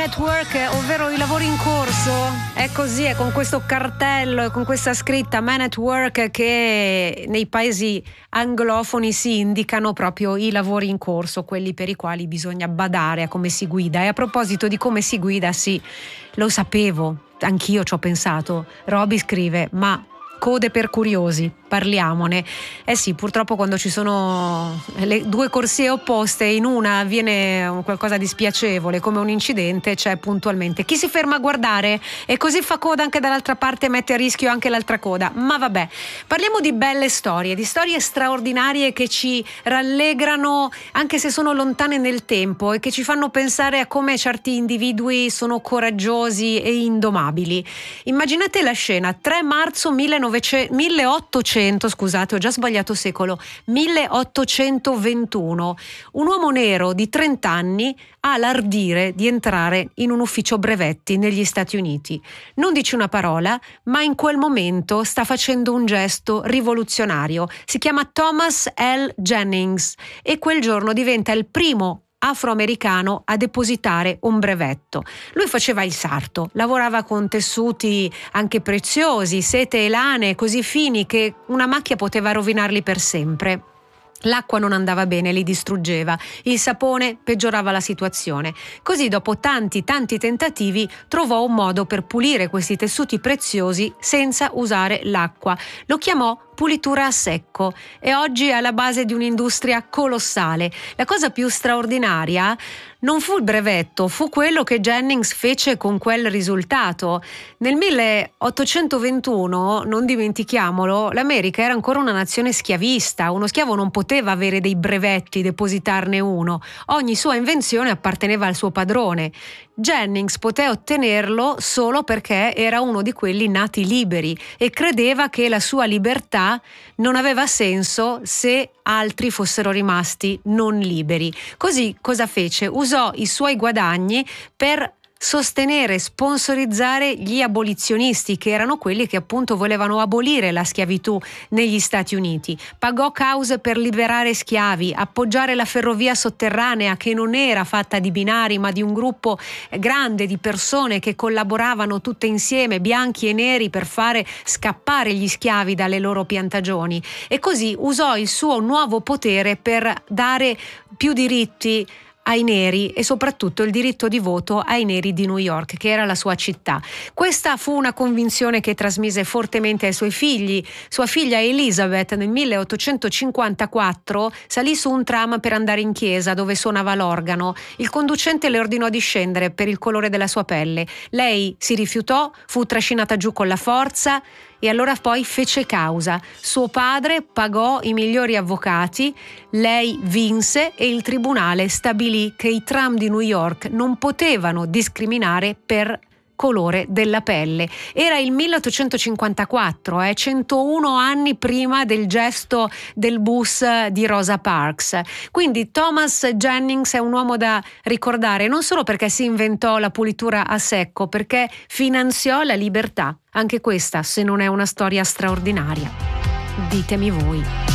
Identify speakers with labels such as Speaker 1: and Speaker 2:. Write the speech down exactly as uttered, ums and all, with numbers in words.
Speaker 1: at Work, ovvero i lavori in corso. È così, è con questo cartello e con questa scritta Man at Work che nei paesi anglofoni si indicano proprio i lavori in corso, quelli per i quali bisogna badare a come si guida. E a proposito di come si guida, sì, lo sapevo, anch'io ci ho pensato. Roby scrive, ma code per curiosi, parliamone. Eh sì, purtroppo quando ci sono le due corsie opposte, in una avviene qualcosa di spiacevole come un incidente, c'è puntualmente chi si ferma a guardare e così fa coda anche dall'altra parte e mette a rischio anche l'altra coda. Ma vabbè, parliamo di belle storie, di storie straordinarie che ci rallegrano anche se sono lontane nel tempo e che ci fanno pensare a come certi individui sono coraggiosi e indomabili. Immaginate la scena, tre marzo milleottocento, scusate, ho già sbagliato secolo, milleottocentoventuno. Un uomo nero di trenta anni ha l'ardire di entrare in un ufficio brevetti negli Stati Uniti. Non dice una parola, ma in quel momento sta facendo un gesto rivoluzionario. Si chiama Thomas L. Jennings e quel giorno diventa il primo afroamericano a depositare un brevetto. Lui faceva il sarto, lavorava con tessuti anche preziosi, sete e lane così fini che una macchia poteva rovinarli per sempre. L'acqua non andava bene, li distruggeva, il sapone peggiorava la situazione. Così dopo tanti tanti tentativi trovò un modo per pulire questi tessuti preziosi senza usare l'acqua. Lo chiamò pulitura a secco e oggi è alla base di un'industria colossale. La cosa più straordinaria non fu il brevetto, fu quello che Jennings fece con quel risultato. Nel milleottocentoventuno, non dimentichiamolo, l'America era ancora una nazione schiavista, uno schiavo non poteva avere dei brevetti, depositarne uno, ogni sua invenzione apparteneva al suo padrone. Jennings poté ottenerlo solo perché era uno di quelli nati liberi e credeva che la sua libertà non aveva senso se altri fossero rimasti non liberi. Così cosa fece? Usò i suoi guadagni per sostenere, sponsorizzare gli abolizionisti, che erano quelli che appunto volevano abolire la schiavitù negli Stati Uniti. Pagò cause per liberare schiavi, appoggiare la ferrovia sotterranea che non era fatta di binari ma di un gruppo grande di persone che collaboravano tutte insieme, bianchi e neri, per fare scappare gli schiavi dalle loro piantagioni, e così usò il suo nuovo potere per dare più diritti ai neri e soprattutto il diritto di voto ai neri di New York, che era la sua città. Questa fu una convinzione che trasmise fortemente ai suoi figli. Sua figlia Elizabeth nel milleottocentocinquantaquattro salì su un tram per andare in chiesa dove suonava l'organo. Il conducente le ordinò di scendere per il colore della sua pelle. Lei si rifiutò, fu trascinata giù con la forza e allora poi fece causa. Suo padre pagò i migliori avvocati, lei vinse e il tribunale stabilì che i tram di New York non potevano discriminare per colore della pelle. Era il milleottocentocinquantaquattro, eh, centouno anni prima del gesto del bus di Rosa Parks. Quindi Thomas Jennings è un uomo da ricordare, non solo perché si inventò la pulitura a secco, perché finanziò la libertà. Anche questa, se non è una storia straordinaria. Ditemi voi.